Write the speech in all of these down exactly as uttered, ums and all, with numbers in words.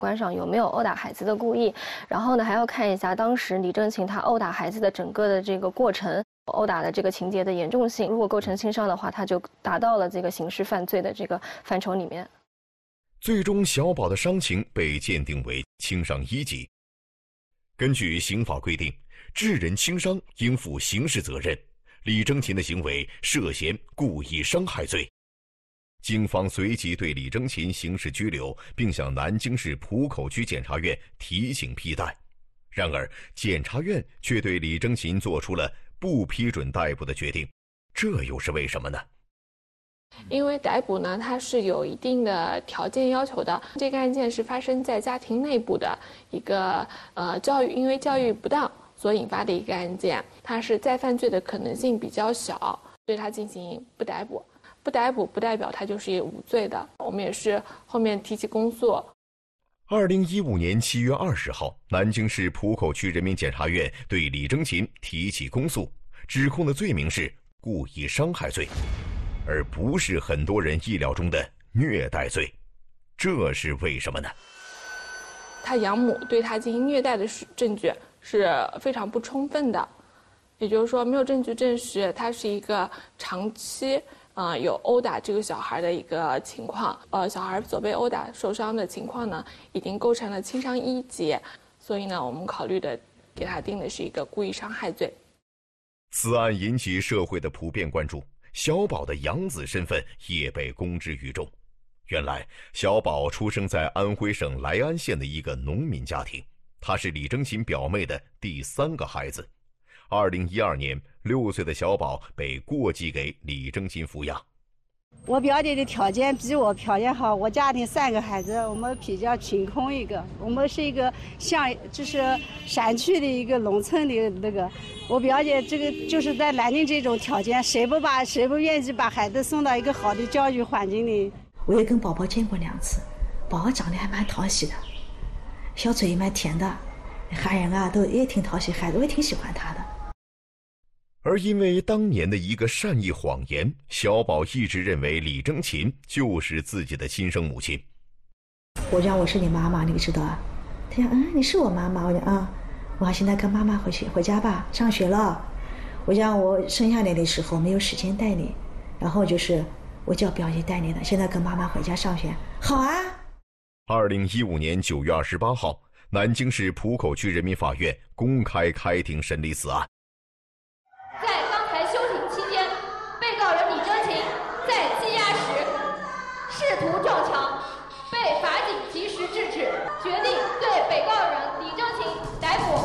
观上有没有殴打孩子的故意，然后呢还要看一下当时李正勤他殴打孩子的整个的这个过程，殴打的这个情节的严重性，如果构成轻伤的话，他就达到了这个刑事犯罪的这个范畴里面。 最终小宝的伤情被鉴定为轻伤一级。根据刑法规定，致人轻伤应负刑事责任，李正勤的行为涉嫌故意伤害罪。警方随即对李正勤刑事拘留，并向南京市浦口区检察院提请批逮。然而，检察院却对李正勤做出了不批准逮捕的决定，这又是为什么呢？ 因为逮捕呢，它是有一定的条件要求的。这个案件是发生在家庭内部的一个呃教育，因为教育不当所引发的一个案件，它是再犯罪的可能性比较小，对它进行不逮捕。不逮捕不代表他就是无罪的，我们也是后面提起公诉。 二零一五年七月二十号，南京市浦口区人民检察院对李正勤提起公诉，指控的罪名是故意伤害罪，而不是很多人意料中的虐待罪。这是为什么呢？ 他养母对他进行虐待的证据是非常不充分的，也就是说没有证据证实他是一个长期呃，有殴打这个小孩的一个情况，呃，小孩所被殴打受伤的情况呢，已经构成了轻伤一级，所以呢，我们考虑的给他定的是一个故意伤害罪。 此案引起社会的普遍关注，小宝的养子身份也被公之于众。原来，小宝出生在安徽省来安县的一个农民家庭，他是李正勤表妹的第三个孩子。二零一二年，六岁的小宝被过继给李正勤抚养。 我表姐的条件比我条件好，我家庭三个孩子，我们比较贫困一个，我们是一个像就是山区的一个农村的那个。我表姐这个就是在南京这种条件，谁不把谁不愿意把孩子送到一个好的教育环境里？ 我也跟宝宝见过两次，宝宝长得还蛮讨喜的，小嘴也蛮甜的，汉人啊都也挺讨喜，孩子我也挺喜欢他的。 而因为当年的一个善意谎言，小宝一直认为李正勤就是自己的亲生母亲。 我讲我是你妈妈，你知道啊？他讲嗯，你是我妈妈。我讲啊、嗯，我现在跟妈妈回去回家吧，上学了。我讲我生下来的时候没有时间带你，然后就是我叫表姐带你的，现在跟妈妈回家上学。好啊。 二零一五年九月二十八号，南京市浦口区人民法院公开开庭审理此案。 在刚才休庭期间，被告人李正勤在羁押时试图撞墙，被法警及时制止，决定对被告人李正勤逮捕。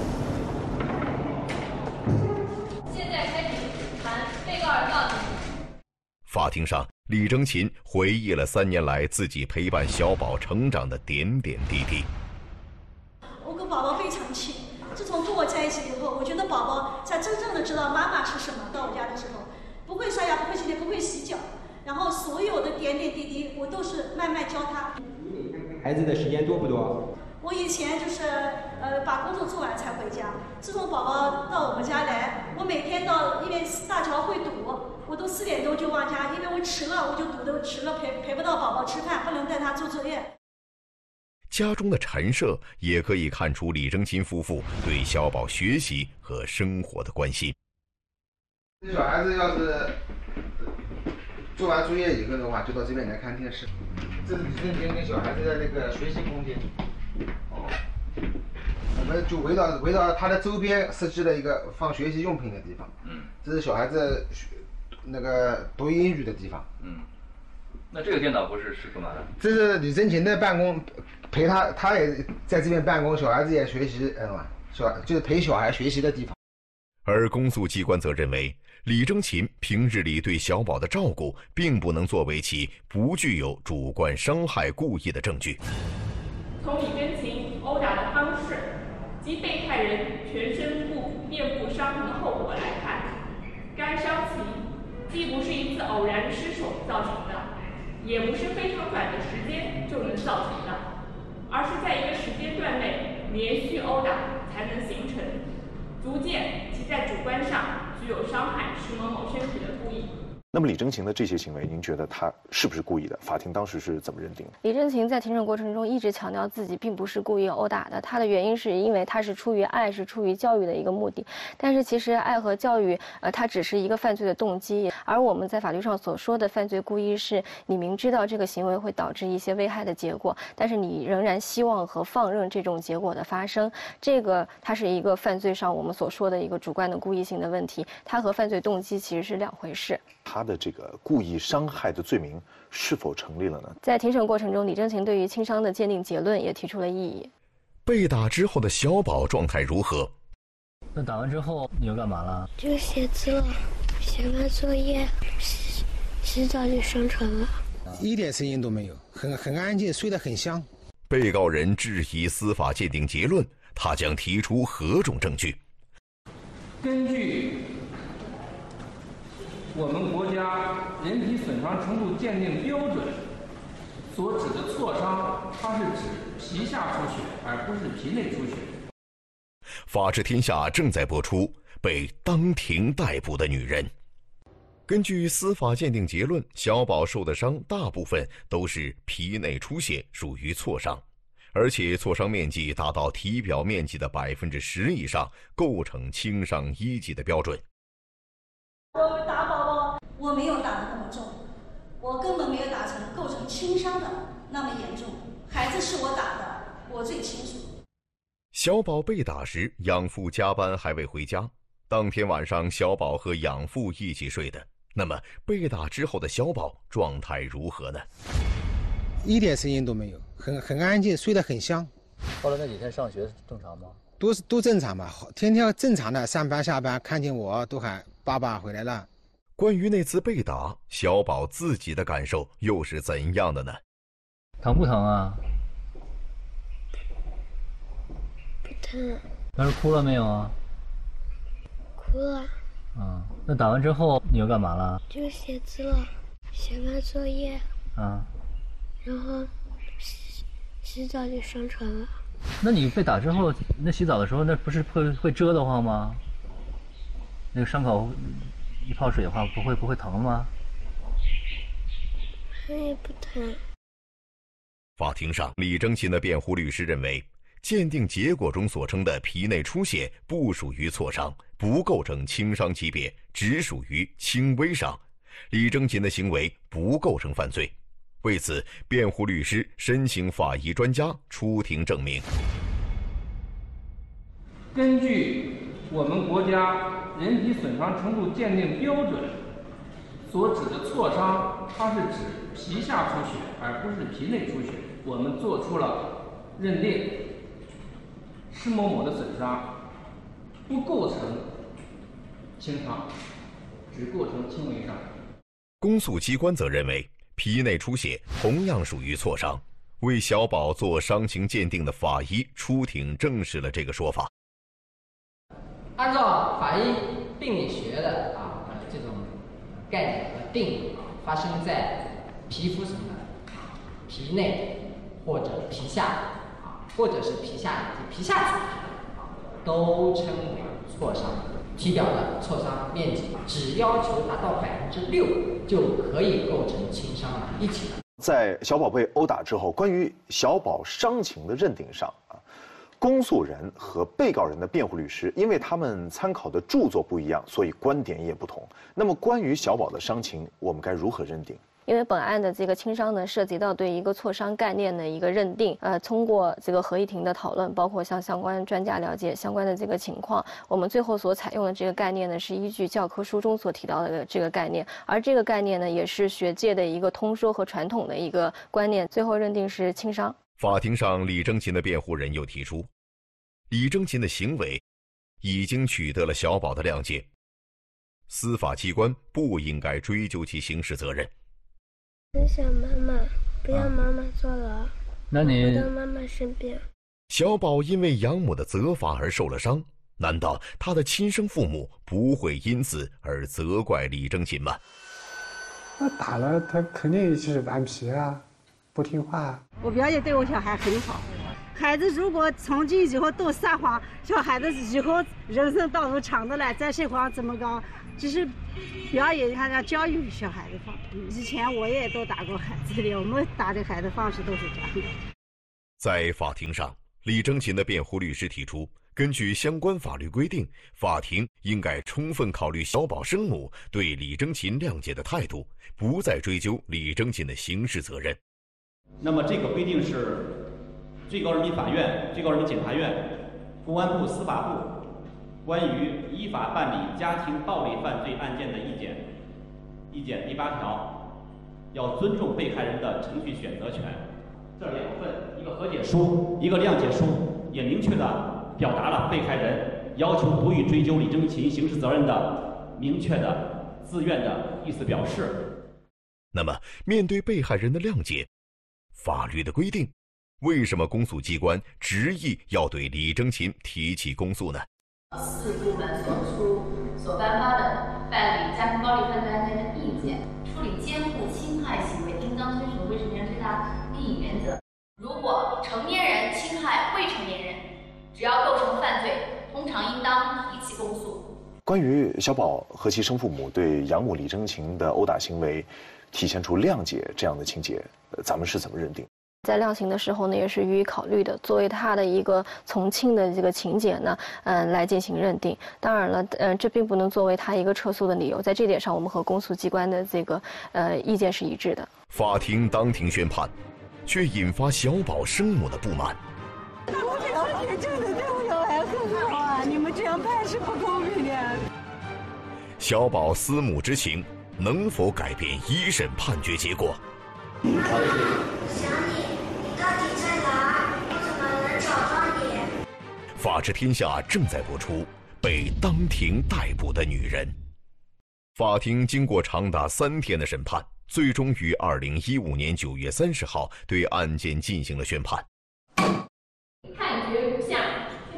现在开庭传被告人到庭。 法庭上，李正勤回忆了三年来自己陪伴小宝成长的点点滴滴。 我跟宝宝非常亲。自从跟我在一起以后，我觉得宝宝才真正的知道妈妈是什么。到我家的时候，不会刷牙，不会洗脸，不会洗脚，然后所有的点点滴滴，我都是慢慢教他。 孩子的时间多不多？ 我以前就是呃把工作做完才回家。自从宝宝到我们家来，我每天到因为大桥会堵，我都四点多就往家，因为我迟了我就堵得迟了，陪陪不到宝宝吃饭，不能带他做作业。 家中的陈设也可以看出李正勤夫妇对小宝学习和生活的关心。 这小孩子要是做完作业以后的话，就到这边来看电视。这是李正勤跟小孩子的那个学习空间。哦，我们就围绕围绕他的周边设计了一个放学习用品的地方。嗯，这是小孩子那个读英语的地方。 嗯，那这个电脑不是是干嘛的？ 这是李正勤的办公。陪他，他也在这边办公，小孩子也学习，嗯，小就是陪小孩学习的地方。 而公诉机关则认为，李正勤平日里对小宝的照顾，并不能作为其不具有主观伤害故意的证据。 从李正勤殴打的方式及被害人全身部面部伤痕的后果来看，该伤期既不是一次偶然失手造成的，也不是非常短的时间就能造成的。而是在一个时间段内连续殴打才能形成，足见其在主观上具有伤害石某某身体的故意。 那么李贞琴的这些行为，您觉得他是不是故意的？法庭当时是怎么认定的？ 李贞琴在庭审过程中一直强调自己并不是故意殴打的，他的原因是因为他是出于爱，是出于教育的一个目的。但是其实爱和教育，呃，它只是一个犯罪的动机，而我们在法律上所说的犯罪故意是你明知道这个行为会导致一些危害的结果，但是你仍然希望和放任这种结果的发生，这个它是一个犯罪上我们所说的一个主观的故意性的问题，它和犯罪动机其实是两回事。 他的这个故意伤害的罪名是否成立了呢？ 在庭审过程中，李贞琴对于轻伤的鉴定结论也提出了异议。 被打之后的小宝状态如何？ 那打完之后你又干嘛了？ 就写字了，写完作业，洗洗澡就上床了。 一点声音都没有，很很安静，睡得很香。 被告人质疑司法鉴定结论，他将提出何种证据？ 根据我们国家人体损伤程度鉴定标准所指的挫伤，它是指皮下出血，而不是皮内出血。 法治天下正在播出被当庭逮捕的女人。根据司法鉴定结论，小宝受的伤大部分都是皮内出血，属于挫伤，而且挫伤面积达到体表面积的百分之十以上，构成轻伤一级的标准。 我打宝宝，我没有打得那么重，我根本没有打成构成轻伤的那么严重。孩子是我打的，我最清楚。 小宝被打时，养父加班还未回家，当天晚上小宝和养父一起睡的。那么被打之后的小宝状态如何呢？ 一点声音都没有，很很安静，睡得很香。 后来那几天上学正常吗？ 都是都正常吧，天天正常的上班下班，看见我都喊爸爸回来了。 关于那次被打，小宝自己的感受又是怎样的呢？ 疼不疼啊？ 不疼。 当时哭了没有啊？ 哭了。 嗯，那打完之后你又干嘛了？ 就写字了，写完作业。 啊。 然后洗洗澡就上床了。 那你被打之后，那洗澡的时候，那不是会会蛰得慌吗？那个伤口一泡水的话，不会不会疼吗？ 也不疼。 法庭上，李贞琴的辩护律师认为，鉴定结果中所称的皮内出血不属于挫伤，不构成轻伤级别，只属于轻微伤。李贞琴的行为不构成犯罪。为此，辩护律师申请法医专家出庭证明。 根据我们国家人体损伤程度鉴定标准所指的挫伤，它是指皮下出血，而不是皮内出血。我们做出了认定，施某某的损伤不构成轻伤，只构成轻微伤。 公诉机关则认为，皮内出血同样属于挫伤。为小宝做伤情鉴定的法医出庭证实了这个说法。 按照法医病理学的啊这种概念和定义啊，发生在皮肤什么皮内或者皮下啊，或者是皮下以及皮下组织啊，都称为挫伤。体表的挫伤面积只要求达到百分之六，就可以构成轻伤一级。 在小宝被殴打之后，关于小宝伤情的认定上啊，公诉人和被告人的辩护律师，因为他们参考的著作不一样，所以观点也不同。那么，关于小宝的伤情，我们该如何认定？ 因为本案的这个轻伤呢，涉及到对一个挫伤概念的一个认定，呃，通过这个合议庭的讨论，包括向相关专家了解相关的这个情况，我们最后所采用的这个概念呢，是依据教科书中所提到的这个概念，而这个概念呢，也是学界的一个通说和传统的一个观念，最后认定是轻伤。 法庭上，李贞琴的辩护人又提出，李贞琴的行为已经取得了小宝的谅解，司法机关不应该追究其刑事责任。 很想妈妈，不要妈妈坐牢。啊、 那你回到妈妈身边。 小宝因为养母的责罚而受了伤，难道他的亲生父母不会因此而责怪李贞琴吗？ 那打了他肯定是顽皮啊，不听话。 我表姐对我小孩很好， 孩子如果从今以后都撒谎，小孩子以后人生道路长的来，再说谎怎么搞？只是表演一下，要教育小孩子方。以前我也都打过孩子的，我们打的孩子方式都是这样的。 在法庭上，李征勤的辩护律师提出，根据相关法律规定，法庭应该充分考虑小宝生母对李征勤谅解的态度，不再追究李征勤的刑事责任。 那么这个规定是最高人民法院、最高人民检察院、公安部、司法部关于依法办理家庭暴力犯罪案件的意见，意见第八条，要尊重被害人的程序选择权。这两份，一个和解书，一个谅解书，也明确地表达了被害人要求不予追究李征勤刑事责任的明确的自愿的意思表示。 那么，面对被害人的谅解，法律的规定，为什么公诉机关执意要对李征勤提起公诉呢？ 四部门所出所颁发的办理家庭暴力犯罪案件的意见，处理监护侵害行为应当遵守未成年人最大利益原则。如果成年人侵害未成年人，只要构成犯罪，通常应当提起公诉。 关于小宝和其生父母对养母李征勤的殴打行为体现出谅解这样的情节，咱们是怎么认定？ 在量刑的时候呢，也是予以考虑的，作为他的一个从轻的这个情节呢，嗯、呃，来进行认定。当然了，嗯、呃，这并不能作为他一个撤诉的理由，在这点上，我们和公诉机关的这个呃意见是一致的。 法庭当庭宣判，却引发小宝生母的不满。 我表姐真的对我有爱很好啊，你们这样判是不公平的。 小宝思母之情能否改变一审判决结果？ 想你，你到底在哪儿？我怎么能找到你？ 法治天下正在播出，被当庭逮捕的女人。法庭经过长达三天的审判，最终于二零一五年九月三十号对案件进行了宣判。 判决如下：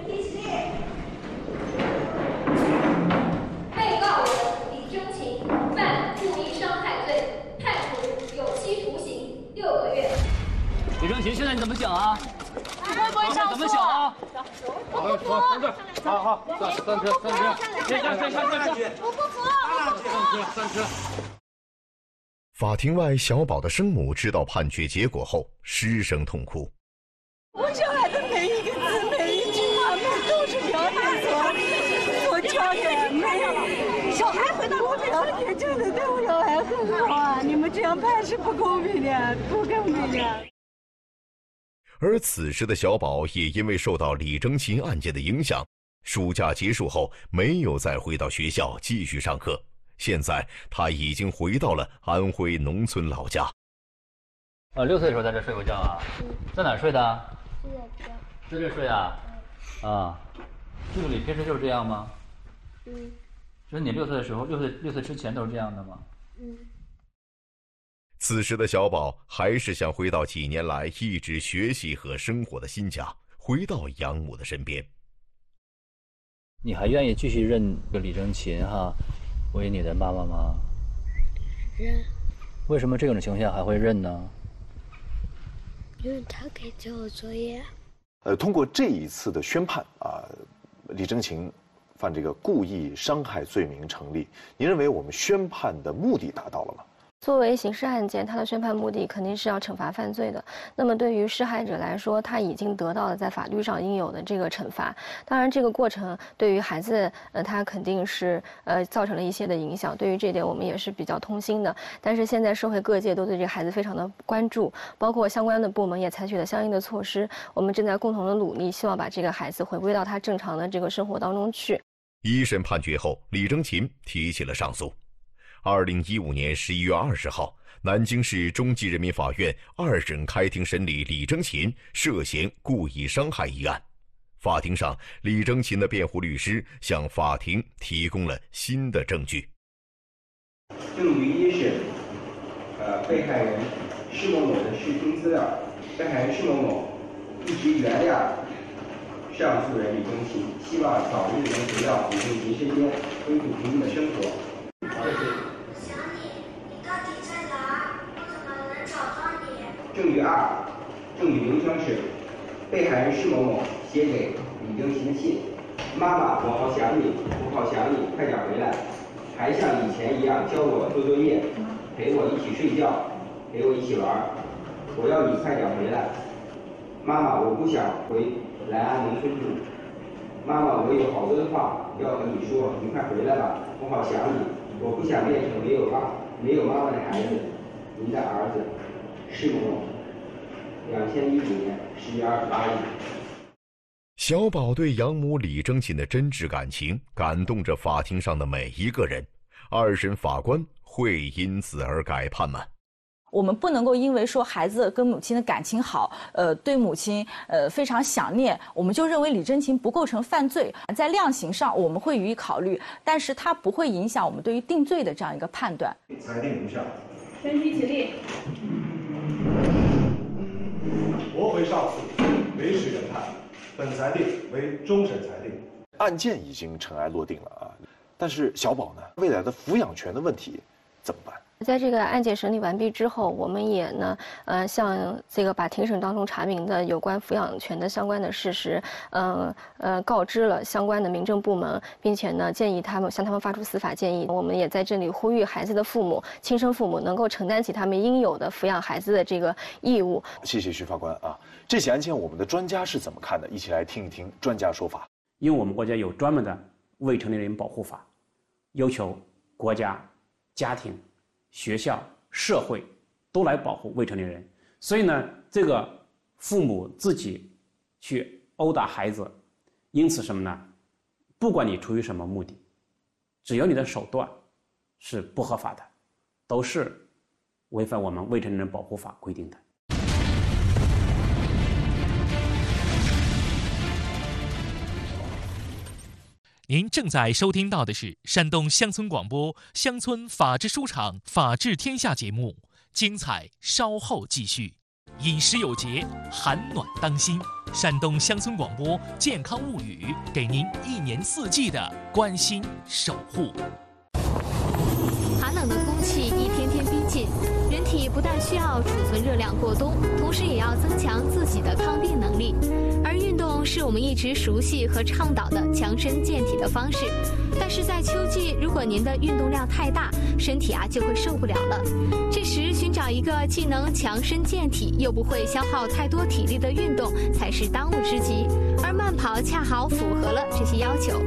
被告人李征勤犯故意伤害罪，判处有期徒刑六个月。 李征勤，现在你怎么讲啊？ 你会不会上诉？ 怎么想啊？ 我不服。 好好，上上车，上车，先上先上上去。 我不服。上车，上车。 法庭外，小宝的生母知道判决结果后，失声痛哭。 我小孩的每一个字、每一句话，那都是表姐所所教的，没有。小孩回到我表姐真的对我有爱很好啊，你们这样判是不公平的，不公平的。 而此时的小宝也因为受到李征勤案件的影响，暑假结束后没有再回到学校继续上课。现在他已经回到了安徽农村老家。 呃，六岁的时候在这睡过觉啊？嗯。在哪儿睡的？在这睡啊？嗯、啊，这个里平时就是这样吗？嗯。就是你六岁的时候，六岁六岁之前都是这样的吗？嗯。 此时的小宝还是想回到几年来一直学习和生活的新家，回到养母的身边。 你还愿意继续认这个李征勤哈为你的妈妈吗？ 认。 为什么这种情况下还会认呢？ 因为他可以教我作业。 呃，通过这一次的宣判啊，李征勤犯这个故意伤害罪名成立。您认为我们宣判的目的达到了吗？ 作为刑事案件，它的宣判目的肯定是要惩罚犯罪的。那么对于施害者来说，他已经得到了在法律上应有的这个惩罚。当然，这个过程对于孩子，呃，他肯定是呃造成了一些的影响。对于这点，我们也是比较痛心的。但是现在社会各界都对这个孩子非常的关注，包括相关的部门也采取了相应的措施。我们正在共同的努力，希望把这个孩子回归到他正常的这个生活当中去。 一审判决后，李征勤提起了上诉。二零一五年十一月二十号，南京市中级人民法院二审开庭审理李征勤涉嫌故意伤害一案。法庭上，李征勤的辩护律师向法庭提供了新的证据。 证于一审，呃，被害人施某某的视听资料，被害人施某某一直原谅上诉人李征勤，希望早日能回到李征勤身边，恢复平静的生活。 想你，你到底在哪儿？我怎么能找到你？ 证据二，证据刘江水， 被害人施某某写给李征勤的信：妈妈，我好想你，我好想你，快点回来，还像以前一样教我做作业，陪我一起睡觉，陪我一起玩。我要你快点回来，妈妈，我不想回莱安农村住。妈妈，我有好多的话要和你说，你快回来吧，我好想你，我不想变成没有爸、没有妈妈的孩子。您的儿子施某某，两千一五年十月二十八日。 小宝对养母李征勤的真挚感情感动着法庭上的每一个人，二审法官会因此而改判吗？ 我们不能够因为说孩子跟母亲的感情好，呃，对母亲呃非常想念，我们就认为李征勤不构成犯罪。在量刑上我们会予以考虑，但是它不会影响我们对于定罪的这样一个判断。 裁定如下： 全体起立。 驳回上诉，维持原判。本裁定为终审裁定。 案件已经尘埃落定了啊，但是小宝呢，未来的抚养权的问题怎么办？ 在这个案件审理完毕之后，我们也呢，呃，向这个把庭审当中查明的有关抚养权的相关的事实，呃呃，告知了相关的民政部门，并且呢，建议他们向他们发出司法建议。我们也在这里呼吁孩子的父母、亲生父母能够承担起他们应有的抚养孩子的这个义务。 谢谢徐法官啊，这起案件我们的专家是怎么看的？一起来听一听专家说法。 因为我们国家有专门的未成年人保护法，要求国家、家庭、学校、社会都来保护未成年人，所以呢，这个父母自己去殴打孩子，因此什么呢？不管你出于什么目的，只要你的手段是不合法的，都是违反我们未成年人保护法规定的。 您正在收听到的是山东乡村广播乡村法制书场法治天下节目，精彩稍后继续。饮食有节，寒暖当心。山东乡村广播健康物语，给您一年四季的关心守护。 寒冷的空气一天天逼近，人体不但需要储存热量过冬，同时也要增强自己的抗病能力。而运动是我们一直熟悉和倡导的强身健体的方式，但是在秋季，如果您的运动量太大，身体啊就会受不了了。这时，寻找一个既能强身健体又不会消耗太多体力的运动才是当务之急，而慢跑恰好符合了这些要求。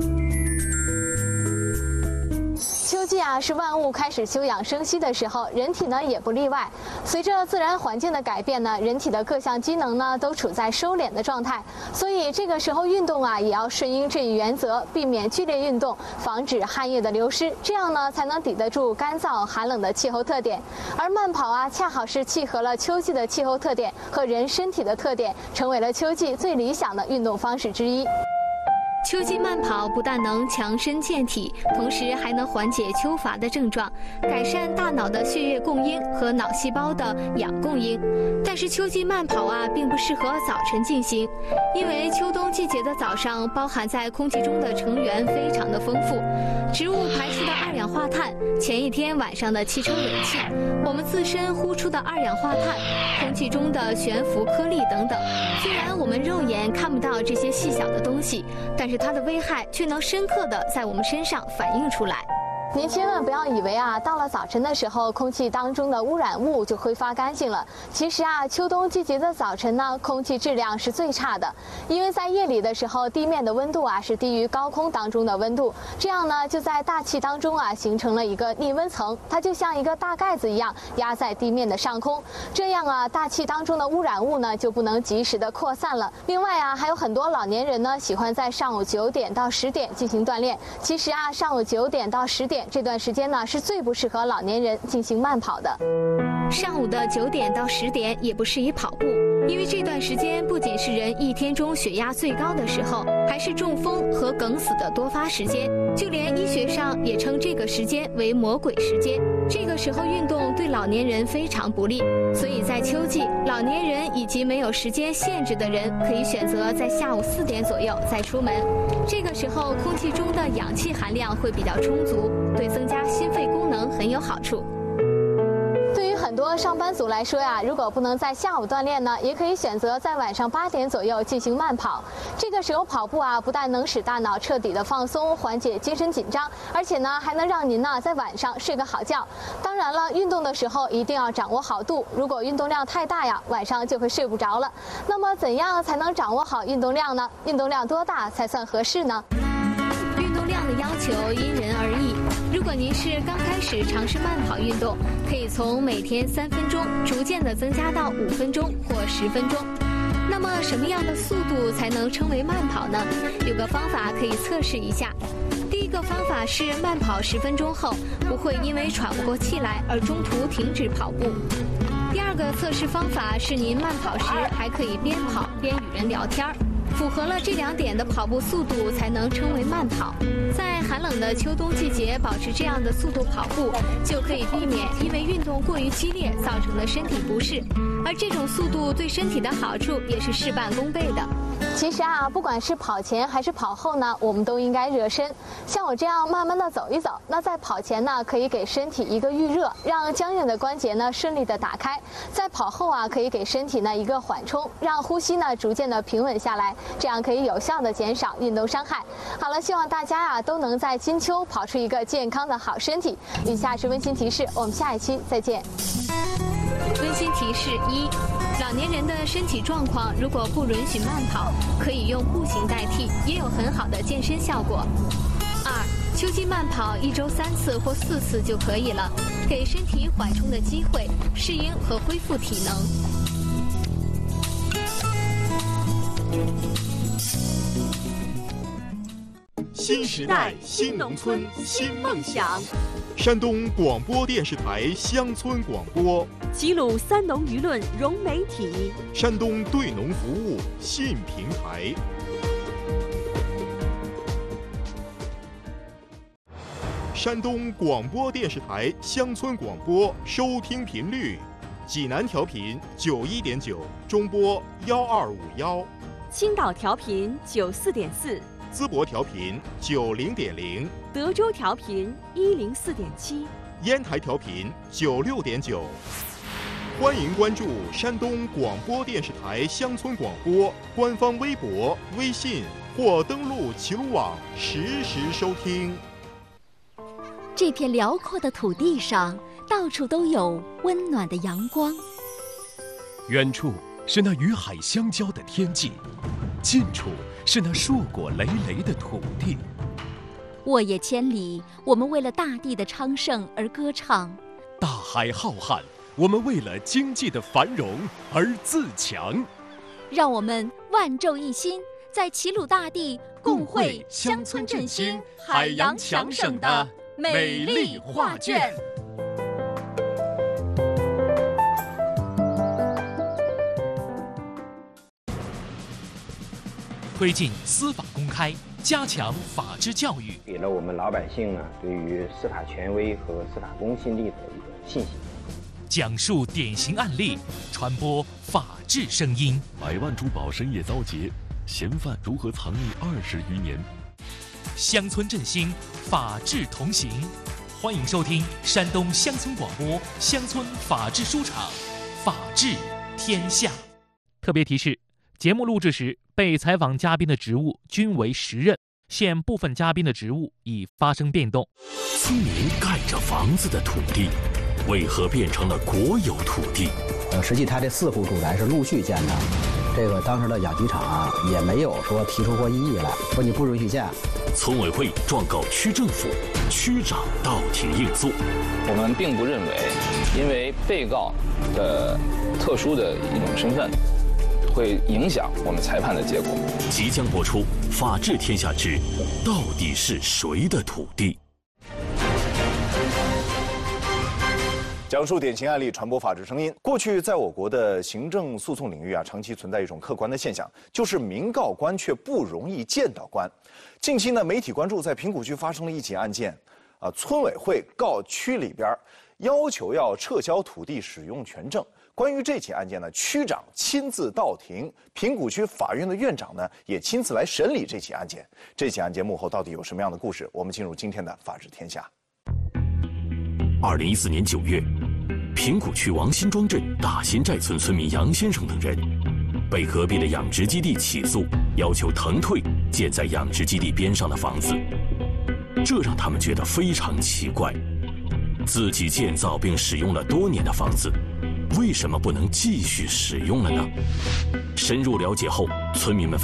秋季啊，是万物开始休养生息的时候，人体呢也不例外。随着自然环境的改变呢，人体的各项机能呢都处在收敛的状态，所以这个时候运动啊也要顺应这一原则，避免剧烈运动，防止汗液的流失，这样呢才能抵得住干燥寒冷的气候特点。而慢跑啊，恰好是契合了秋季的气候特点和人身体的特点，成为了秋季最理想的运动方式之一。秋季慢跑不但能强身健体，同时还能缓解秋乏的症状，改善大脑的血液供应和脑细胞的氧供应。但是秋季慢跑啊，并不适合早晨进行，因为秋冬季节的早上包含在空气中的成员非常的丰富，植物排出的二氧化碳，前一天晚上的汽车尾气，我们自身呼出的二氧化碳，空气中的悬浮颗粒等等。虽然我们肉眼看不到这些细小的东西，但是它的危害却能深刻地在我们身上反映出来。您千万不要以为啊，到了早晨的时候，空气当中的污染物就挥发干净了。其实啊，秋冬季节的早晨呢，空气质量是最差的，因为在夜里的时候，地面的温度啊是低于高空当中的温度，这样呢，就在大气当中啊形成了一个逆温层，它就像一个大盖子一样压在地面的上空，这样啊，大气当中的污染物呢就不能及时的扩散了。另外啊，还有很多老年人呢喜欢在上午九点到十点进行锻炼，其实啊，上午九点到十点。这段时间呢是最不适合老年人进行慢跑的。上午的九点到十点也不适宜跑步，因为这段时间不仅是人一天中血压最高的时候，还是中风和梗死的多发时间，就连医学上也称这个时间为魔鬼时间。这个时候运动对老年人非常不利，所以在秋季，老年人以及没有时间限制的人可以选择在下午四点左右再出门，这个时候空气中的氧气含量会比较充足，对增加心肺功能很有好处。对于很多多上班族来说呀，如果不能在下午锻炼呢，也可以选择在晚上八点左右进行慢跑。这个时候跑步啊，不但能使大脑彻底的放松，缓解精神紧张，而且呢，还能让您呢在晚上睡个好觉。当然了，运动的时候一定要掌握好度，如果运动量太大呀，晚上就会睡不着了。那么怎样才能掌握好运动量呢？运动量多大才算合适呢？运动量的要求因人而异。如果您是刚开始尝试慢跑运动，可以从每天三分钟逐渐的增加到五分钟或十分钟。那么什么样的速度才能称为慢跑呢？有个方法可以测试一下。第一个方法是慢跑十分钟后，不会因为喘不过气来而中途停止跑步。第二个测试方法是您慢跑时还可以边跑边与人聊天儿。符合了这两点的跑步速度才能称为慢跑。在寒冷的秋冬季节保持这样的速度跑步，就可以避免因为运动过于激烈造成的身体不适，而这种速度对身体的好处也是事半功倍的。其实啊，不管是跑前还是跑后呢，我们都应该热身。像我这样慢慢的走一走，那在跑前呢，可以给身体一个预热，让僵硬的关节呢顺利的打开；在跑后啊，可以给身体呢一个缓冲，让呼吸呢逐渐的平稳下来，这样可以有效的减少运动伤害。好了，希望大家啊都能在金秋跑出一个健康的好身体。以下是温馨提示，我们下一期再见。温馨提示一：老年人的身体状况如果不允许慢跑，可以用步行代替，也有很好的健身效果。二、秋季慢跑一周三次或四次就可以了，给身体缓冲的机会，适应和恢复体能。 新时代，新农村，新梦想。山东广播电视台乡村广播， 齐鲁三农舆论融媒体， 山东对农服务信平台。山东广播电视台乡村广播收听频率：济南调频九一点九，中波幺二五幺； 青岛调频九四点四。 淄博调频九零点零， 德州调频一零四点七， 烟台调频九六点九。欢迎关注山东广播电视台乡村广播官方微博、微信或登录齐鲁网实时收听。 这片辽阔的土地上，到处都有温暖的阳光。 远处是那与海相交的天际，近处是那硕果累累的土地。 沃野千里，我们为了大地的昌盛而歌唱； 大海浩瀚，我们为了经济的繁荣而自强。 让我们万众一心，在齐鲁大地共绘乡村振兴、海洋强省的美丽画卷。 推进司法公开，加强法治教育， 给了我们老百姓呢对于司法权威和司法公信力的一个信心。 讲述典型案例，传播法治声音。 百万珠宝深夜遭劫，嫌犯如何藏匿二十余年？ 乡村振兴，法治同行。欢迎收听山东乡村广播乡村法治书场，法治天下。特别提示：节目录制时，被采访嘉宾的职务均为实任，现部分嘉宾的职务已发生变动。 村民盖着房子的土地，为何变成了国有土地？ 呃，实际他这四户住宅是陆续建的，这个当时的养鸡场啊也没有说提出过异议来，说你不允许建。 村委会状告区政府，区长到庭应诉。 我们并不认为，因为被告的特殊的一种身份，会影响我们裁判的结果。 即将播出《法治天下之到底是谁的土地》， 讲述典型案例，传播法治声音。过去，在我国的行政诉讼领域啊，长期存在一种客观的现象，就是民告官却不容易见到官。近期呢，媒体关注在平谷区发生了一起案件，啊，村委会告区里边要求要撤销土地使用权证。关于这起案件呢，区长亲自到庭，平谷区法院的院长呢也亲自来审理这起案件。这起案件幕后到底有什么样的故事？我们进入今天的法治天下。 二零一四年九月， 平谷区王辛庄镇大新寨村村民杨先生等人，被隔壁的养殖基地起诉，要求腾退建在养殖基地边上的房子，这让他们觉得非常奇怪。自己建造并使用了多年的房子，为什么不能继续使用了呢？深入了解后，村民们